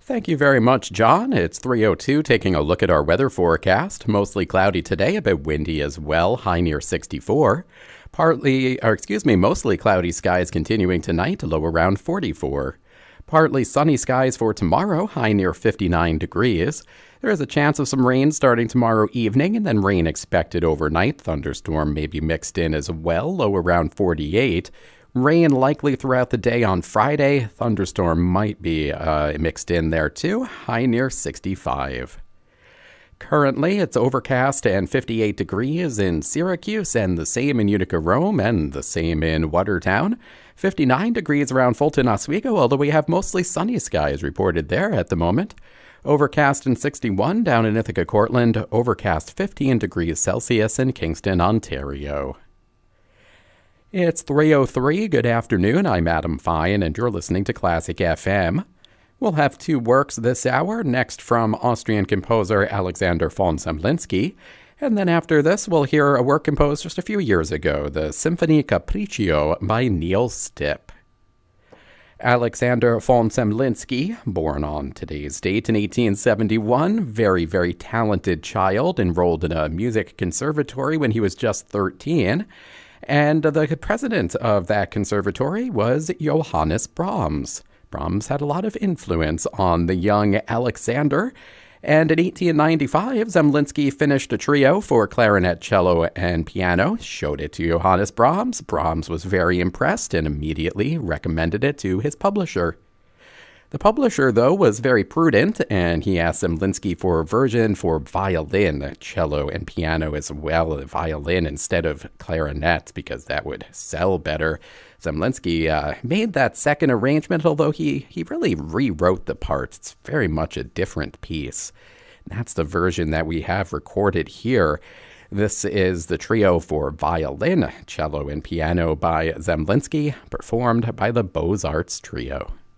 Thank you very much, John. It's 3:02, taking a look at our weather forecast. Mostly cloudy today, a bit windy as well, high near 64. Mostly cloudy skies continuing tonight, low around 44. Partly sunny skies for tomorrow, high near 59 degrees. There is a chance of some rain starting tomorrow evening, and then rain expected overnight. Thunderstorm may be mixed in as well, low around 48. Rain likely throughout the day on Friday. Thunderstorm might be mixed in there too, high near 65. Currently, it's overcast and 58 degrees in Syracuse, and the same in Utica, Rome, and the same in Watertown. 59 degrees around Fulton, Oswego, although we have mostly sunny skies reported there at the moment. Overcast and 61 down in Ithaca, Cortland. Overcast 15 degrees Celsius in Kingston, Ontario. It's 3:03. Good afternoon. I'm Adam Fine, and you're listening to Classic FM. We'll have two works this hour, next from Austrian composer Alexander von Zemlinsky, and then after this we'll hear a work composed just a few years ago, the Symphony Capriccio by Neil Stipp. Alexander von Zemlinsky, born on today's date in 1871, very, very talented child, enrolled in a music conservatory when he was just 13, and the president of that conservatory was Johannes Brahms. Brahms had a lot of influence on the young Alexander, and in 1895, Zemlinsky finished a trio for clarinet, cello, and piano, showed it to Johannes Brahms. Brahms was very impressed and immediately recommended it to his publisher. The publisher, though, was very prudent, and he asked Zemlinsky for a version for violin, cello, and piano as well, violin instead of clarinet, because that would sell better. Zemlinsky made that second arrangement, although he really rewrote the part. It's very much a different piece. That's the version that we have recorded here. This is the trio for violin, cello, and piano by Zemlinsky, performed by the Beaux-Arts Trio.